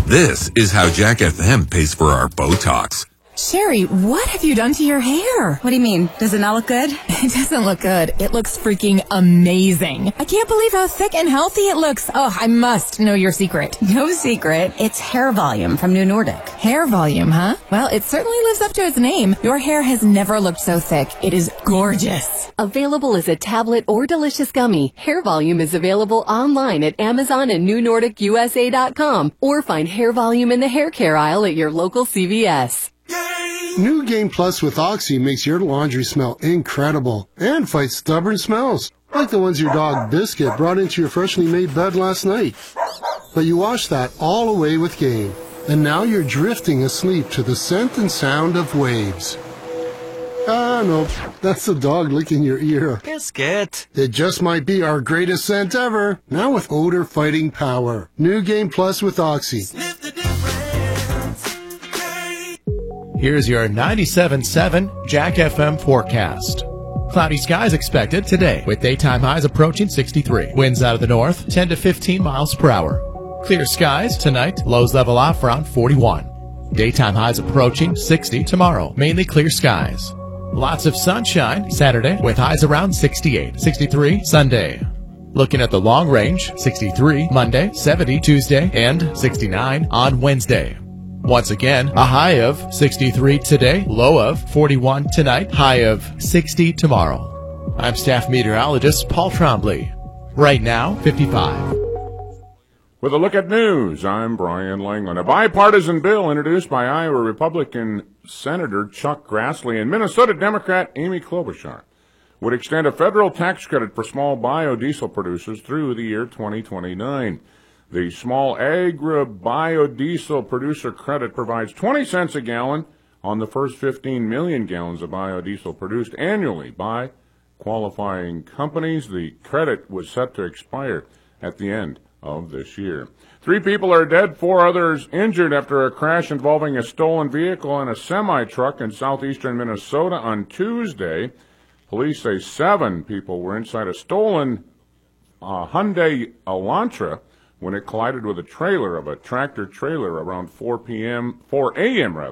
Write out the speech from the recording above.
This is how Jack FM pays for our Botox. Sherry, what have you done to your hair? What do you mean? Does it not look good? It doesn't look good. It looks freaking amazing. I can't believe how thick and healthy it looks. Oh, I must know your secret. No secret. It's hair volume from New Nordic. Hair volume, huh? Well, it certainly lives up to its name. Your hair has never looked so thick. It is gorgeous. Available as a tablet or delicious gummy, Hair Volume is available online at Amazon and NewNordicUSA.com, or find Hair Volume in the hair care aisle at your local CVS. New Game Plus with Oxy makes your laundry smell incredible and fights stubborn smells, like the ones your dog Biscuit brought into your freshly made bed last night. But you washed that all away with Game, and now you're drifting asleep to the scent and sound of waves. Ah, no, that's the dog licking your ear. Biscuit. It just might be our greatest scent ever, now with odor fighting power. New Game Plus with Oxy. Here's your 97.7 Jack FM forecast. Cloudy skies expected today, with daytime highs approaching 63. Winds out of the north, 10 to 15 miles per hour. Clear skies tonight, lows level off around 41. Daytime highs approaching 60 tomorrow, mainly clear skies. Lots of sunshine Saturday, with highs around 68. 63 Sunday. Looking at the long range, 63 Monday, 70 Tuesday, and 69 on Wednesday. Once again, a high of 63 today, low of 41 tonight, high of 60 tomorrow. I'm staff meteorologist Paul Trombley. Right now, 55. With a look at news, I'm Brian Langland. A bipartisan bill introduced by Iowa Republican Senator Chuck Grassley and Minnesota Democrat Amy Klobuchar would extend a federal tax credit for small biodiesel producers through the year 2029. The small agri-biodiesel producer credit provides 20 cents a gallon on the first 15 million gallons of biodiesel produced annually by qualifying companies. The credit was set to expire at the end of this year. 3 people are dead, 4 others injured after a crash involving a stolen vehicle and a semi-truck in southeastern Minnesota on Tuesday. Police say 7 people were inside a stolen Hyundai Elantra when it collided with a trailer of a tractor trailer around 4 a.m.